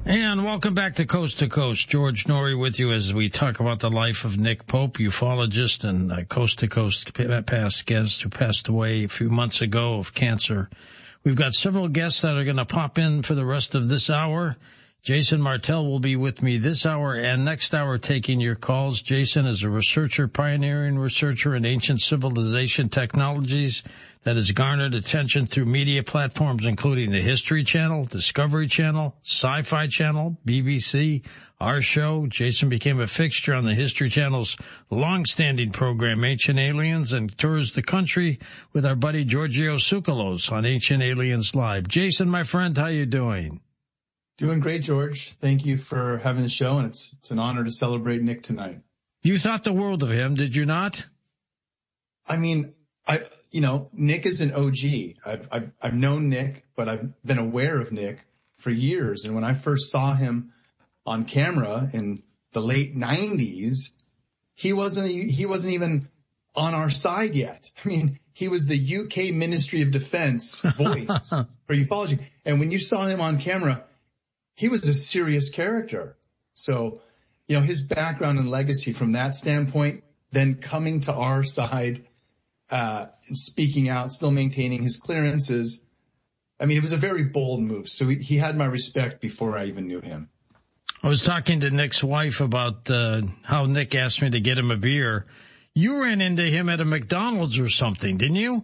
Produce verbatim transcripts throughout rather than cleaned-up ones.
And welcome back to Coast to Coast. George Noory with you as we talk about the life of Nick Pope, ufologist and uh, Coast to Coast past guest who passed away a few months ago of cancer. We've got several guests that are going to pop in for the rest of this hour. Jason Martell will be with me this hour and next hour taking your calls. Jason is a researcher, pioneering researcher in ancient civilization technologies that has garnered attention through media platforms including the History Channel, Discovery Channel, Sci-Fi Channel, B B C, our show. Jason became a fixture on the History Channel's long-standing program, Ancient Aliens, and tours the country with our buddy Giorgio Tsoukalos on Ancient Aliens Live. Jason, my friend, how you doing? Doing great, George. Thank you for having the show, and it's it's an honor to celebrate Nick tonight. You thought the world of him, did you not? I mean, I you know, Nick is an O G. I've I've, I've known Nick, but I've been aware of Nick for years. And when I first saw him on camera in the late nineties, he wasn't he wasn't even on our side yet. I mean, he was the U K Ministry of Defense voice for ufology, and when you saw him on camera, he was a serious character. So, you know, his background and legacy from that standpoint, then coming to our side, uh, and speaking out, still maintaining his clearances. I mean, it was a very bold move. So he, he had my respect before I even knew him. I was talking to Nick's wife about, uh, how Nick asked me to get him a beer. You ran into him at a McDonald's or something, didn't you?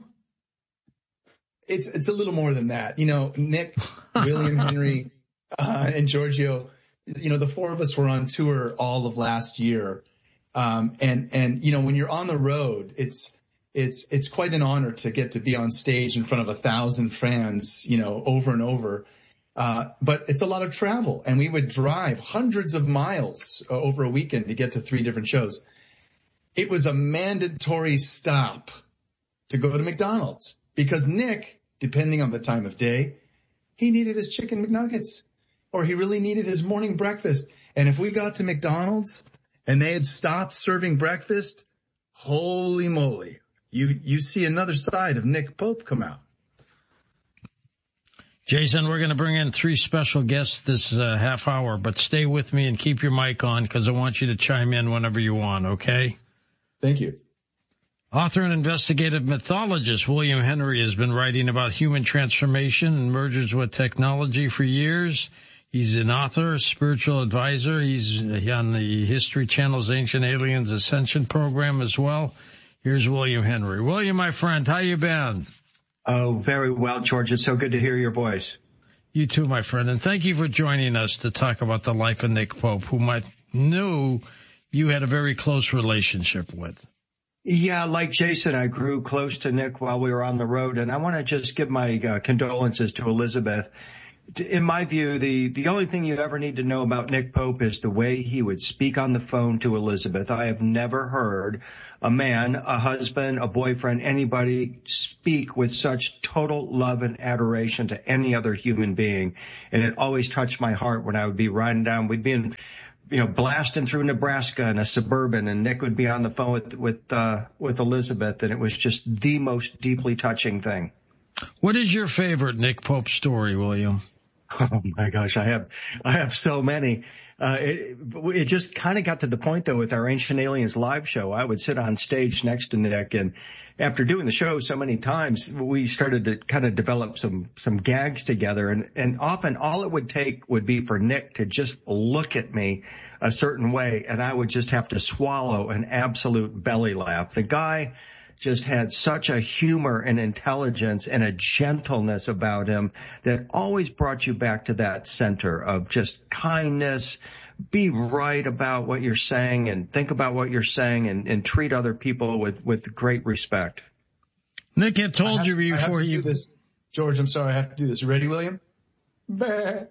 It's, it's a little more than that. You know, Nick, William Henry, Uh, and Giorgio, you know, the four of us were on tour all of last year. Um, and, and, you know, when you're on the road, it's, it's, it's quite an honor to get to be on stage in front of a thousand fans, you know, over and over. Uh, but it's a lot of travel, and we would drive hundreds of miles uh, over a weekend to get to three different shows. It was a mandatory stop to go to McDonald's because Nick, depending on the time of day, he needed his chicken McNuggets. Or he really needed his morning breakfast. And if we got to McDonald's and they had stopped serving breakfast, holy moly, you, you see another side of Nick Pope come out. Jason, we're going to bring in three special guests this uh, half hour, but stay with me and keep your mic on because I want you to chime in whenever you want, okay? Thank you. Author and investigative mythologist William Henry has been writing about human transformation and mergers with technology for years. He's an author, spiritual advisor. He's on the History Channel's Ancient Aliens Ascension program as well. Here's William Henry. William, my friend, how you been? Oh, very well, George. It's so good to hear your voice. You too, my friend. And thank you for joining us to talk about the life of Nick Pope, whom I knew you had a very close relationship with. Yeah, like Jason, I grew close to Nick while we were on the road. And I want to just give my uh, condolences to Elizabeth. In my view, the, the only thing you ever need to know about Nick Pope is the way he would speak on the phone to Elizabeth. I have never heard a man, a husband, a boyfriend, anybody speak with such total love and adoration to any other human being. And it always touched my heart when I would be riding down. We'd be in, you know, blasting through Nebraska in a Suburban, and Nick would be on the phone with, with, uh, with Elizabeth. And it was just the most deeply touching thing. What is your favorite Nick Pope story, William? Oh my gosh, I have, I have so many. Uh, it, it just kind of got to the point though with our Ancient Aliens live show. I would sit on stage next to Nick, and after doing the show so many times, we started to kind of develop some, some gags together. And, and often all it would take would be for Nick to just look at me a certain way, and I would just have to swallow an absolute belly laugh. The guy just had such a humor and intelligence and a gentleness about him that always brought you back to that center of just kindness. Be right about what you're saying and think about what you're saying, and, and treat other people with, with great respect. Nick had told have, you before you... do this. George, I'm sorry, I have to do this. You ready, William? Bah.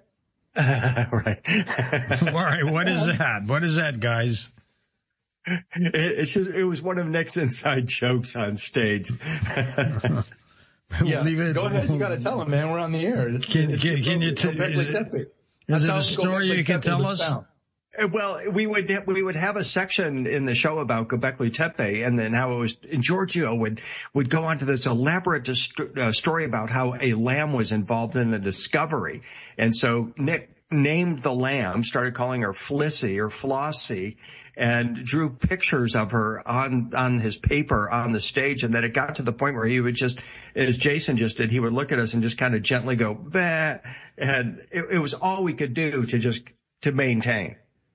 Right. All right, what is that? What is that, guys? It, it's just, it was one of Nick's inside jokes on stage. Yeah, go ahead. You got to tell him, man. We're on the air. It's, can, it's can, can you tell? Is, it, is it a story you can tell us? Found. Well, we would we would have a section in the show about Göbekli Tepe, and then how it was. And Giorgio would would go on to this elaborate dist- uh, story about how a lamb was involved in the discovery, and so Nick named the lamb, started calling her Flissy or Flossie, and drew pictures of her on, on his paper on the stage. And then it got to the point where he would just, as Jason just did, he would look at us and just kind of gently go, bah. And it, it was all we could do to just, to maintain.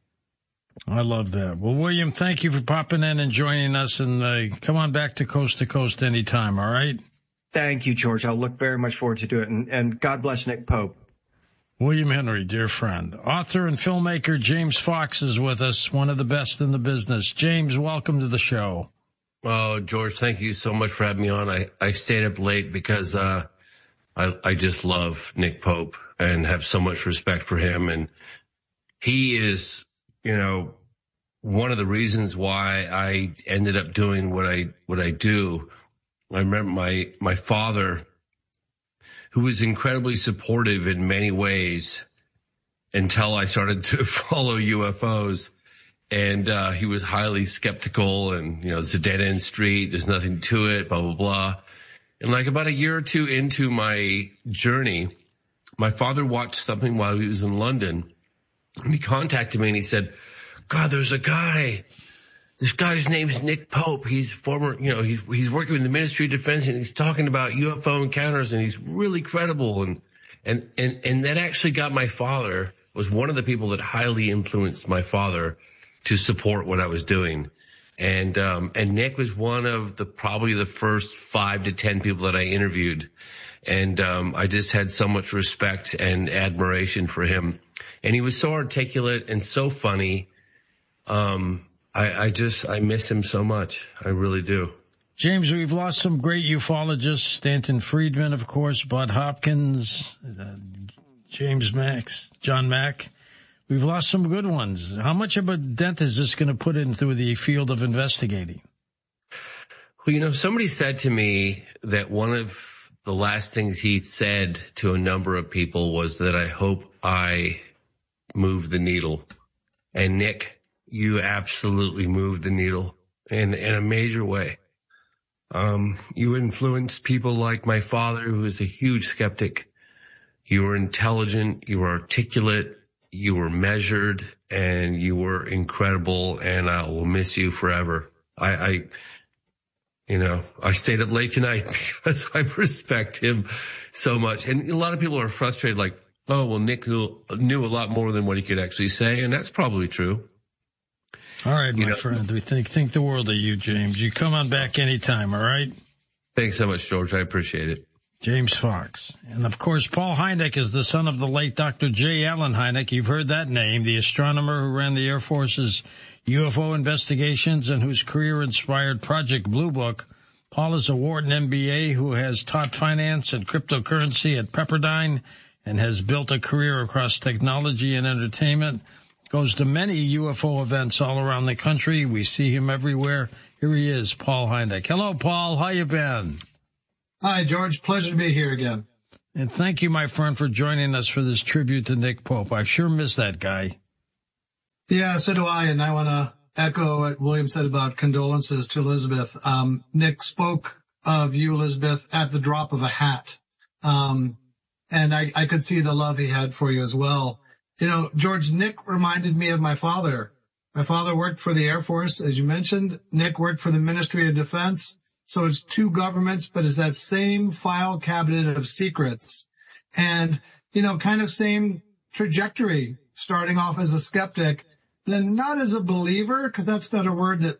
I love that. Well, William, thank you for popping in and joining us, and uh, come on back to Coast to Coast anytime. All right. Thank you, George. I'll look very much forward to do it. And, and God bless Nick Pope. William Henry, dear friend. Author and filmmaker James Fox is with us, one of the best in the business. James, welcome to the show. Oh, George, thank you so much for having me on. I, I stayed up late because uh I, I just love Nick Pope and have so much respect for him. And he is, you know, one of the reasons why I ended up doing what I what I do. I remember my my father, who was incredibly supportive in many ways until I started to follow U F Os. And, uh, he was highly skeptical and, you know, it's a dead end street. There's nothing to it, blah, blah, blah. And like about a year or two into my journey, my father watched something while he was in London, and he contacted me and he said, God, there's a guy. This guy's name's Nick Pope. He's former, you know, he's, he's working with the Ministry of Defense, and he's talking about U F O encounters, and he's really credible. And, and, and, and that actually got my father, was one of the people that highly influenced my father to support what I was doing. And, um, and Nick was one of the, probably the first five to ten people that I interviewed. And, um, I just had so much respect and admiration for him. And he was so articulate and so funny. Um, I, I just, I miss him so much. I really do. James, we've lost some great ufologists. Stanton Friedman, of course, Bud Hopkins, uh, James Max, John Mack. We've lost some good ones. How much of a dent is this going to put into the field of investigating? Well, you know, somebody said to me that one of the last things he said to a number of people was that I hope I moved the needle. And Nick, you absolutely moved the needle in, in a major way. Um, you influenced people like my father, who was a huge skeptic. You were intelligent, you were articulate, you were measured, and you were incredible, and I will miss you forever. I, I, you know, I stayed up late tonight because I respect him so much. And a lot of people are frustrated, like, oh, well, Nick knew, knew a lot more than what he could actually say, and that's probably true. All right, my you know, friend. We think think the world of you, James. You come on back anytime, all right? Thanks so much, George. I appreciate it. James Fox. And, of course, Paul Hynek is the son of the late Doctor J. Allen Hynek. You've heard that name, the astronomer who ran the Air Force's U F O investigations and whose career inspired Project Blue Book. Paul is a Wharton M B A who has taught finance and cryptocurrency at Pepperdine and has built a career across technology and entertainment. Goes to many U F O events all around the country. We see him everywhere. Here he is, Paul Hynek. Hello, Paul. How you been? Hi, George. Pleasure to be here again. And thank you, my friend, for joining us for this tribute to Nick Pope. I sure miss that guy. Yeah, so do I. And I want to echo what William said about condolences to Elizabeth. Um, Nick spoke of you, Elizabeth, at the drop of a hat. Um, and I, I could see the love he had for you as well. You know, George, Nick reminded me of my father. My father worked for the Air Force, as you mentioned. Nick worked for the Ministry of Defense. So it's two governments, but it's that same file cabinet of secrets. And, you know, kind of same trajectory, starting off as a skeptic, then not as a believer, because that's not a word that